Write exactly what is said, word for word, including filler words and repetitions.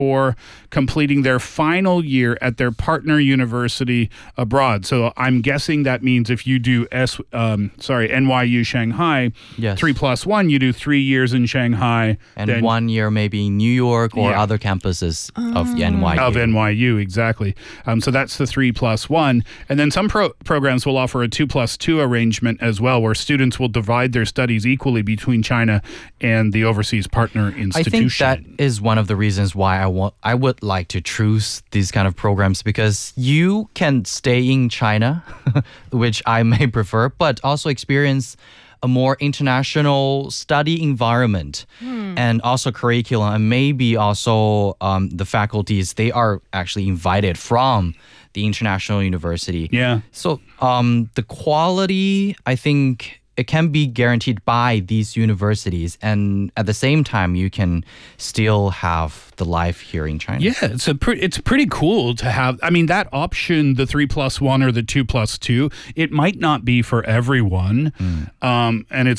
or completing their final year at their partner university abroad. So I'm guessing that means if you do S, um, sorry, N Y U Shanghai, Yes. three plus one, you do three years in Shanghai. And then one year maybe in New York or Yeah. other campuses of N Y U. Of N Y U, exactly. Um, so that's the three plus one. And then some pro- programs will offer a two plus two arrangement as well, where students will divide their studies equally between China and the overseas partner I institution. think that is one of the reasons why I want I would like to choose these kind of programs, because you can stay in China, which I may prefer, but also experience a more international study environment and also curriculum, and maybe also um, the faculties, they are actually invited from the international university. Yeah. So um, the quality, I think it can be guaranteed by these universities, and at the same time, you can still have the life here in China. Yeah, it's a pre- it's pretty cool to have. I mean, that option, the three plus one or the two plus two, it might not be for everyone, um, and it's